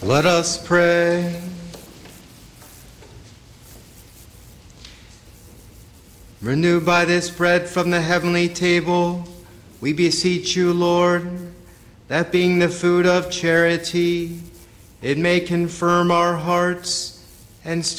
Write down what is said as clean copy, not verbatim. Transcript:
Let us pray. Renewed by this bread from the heavenly table, we beseech you, Lord, that being the food of charity, it may confirm our hearts and stir